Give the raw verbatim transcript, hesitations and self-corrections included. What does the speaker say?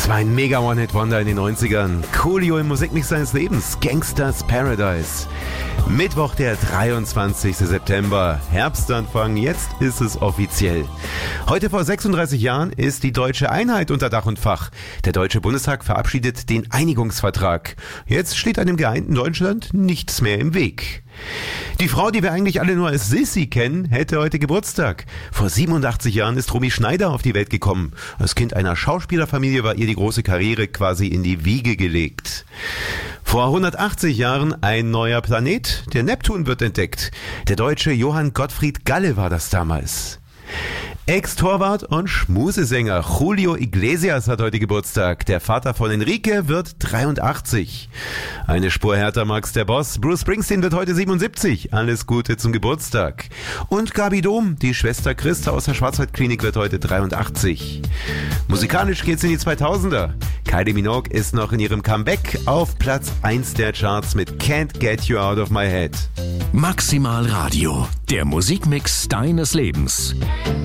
Das war ein mega One-Hit-Wonder in den neunzigern. Coolio im Musikmix seines Lebens, Gangsters Paradise. Mittwoch, der dreiundzwanzigster September, Herbstanfang, jetzt ist es offiziell. Heute vor sechsunddreißig Jahren ist die deutsche Einheit unter Dach und Fach. Der Deutsche Bundestag verabschiedet den Einigungsvertrag. Jetzt steht einem geeinten Deutschland nichts mehr im Weg. Die Frau, die wir eigentlich alle nur als Sissi kennen, hätte heute Geburtstag. Vor siebenundachtzig Jahren ist Romy Schneider auf die Welt gekommen. Als Kind einer Schauspielerfamilie war ihr die große Karriere quasi in die Wiege gelegt. Vor hundertachtzig Jahren ein neuer Planet, der Neptun, wird entdeckt. Der Deutsche Johann Gottfried Galle war das damals. Ex-Torwart und Schmusesänger Julio Iglesias hat heute Geburtstag. Der Vater von Enrique wird dreiundachtzig. Eine Spur härter mag's der Boss. Bruce Springsteen wird heute siebenundsiebzig. Alles Gute zum Geburtstag. Und Gabi Dom, die Schwester Christa aus der Schwarzwaldklinik, wird heute dreiundachtzig. Musikalisch geht's in die zweitausender. Kylie Minogue ist noch in ihrem Comeback auf Platz eins der Charts mit Can't Get You Out of My Head. Maximal Radio, der Musikmix deines Lebens.